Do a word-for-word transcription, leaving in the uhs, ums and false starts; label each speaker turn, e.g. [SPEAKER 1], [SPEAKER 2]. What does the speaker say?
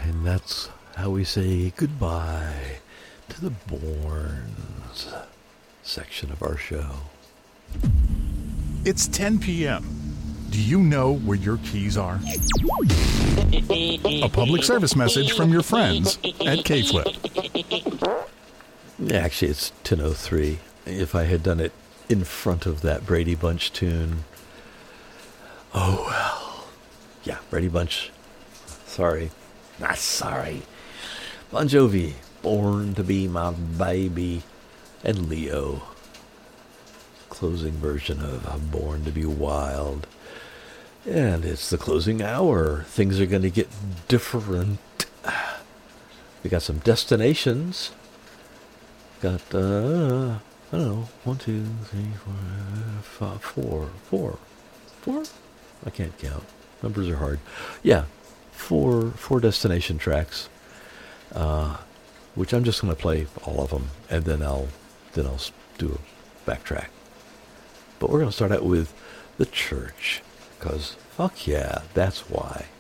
[SPEAKER 1] And that's how we say goodbye to the Borns section of our show.
[SPEAKER 2] It's ten p.m. Do you know where your keys are? A public service message from your friends at K-Flip.
[SPEAKER 1] Actually, it's ten oh three. If I had done it in front of that Brady Bunch tune. Oh, well. Yeah, Brady Bunch. Sorry. Not sorry. Bon Jovi, Born to Be My Baby. And Leo. Closing version of Born to Be Wild. And it's the closing hour. Things are going to get different. We got some destinations. Got, uh, I don't know, one, two, three, four, five, four, four, four? I can't count. Numbers are hard. Yeah, four, four destination tracks, uh, which I'm just going to play all of them, and then I'll, then I'll do a backtrack. But we're going to start out with The Church, because fuck yeah, that's why.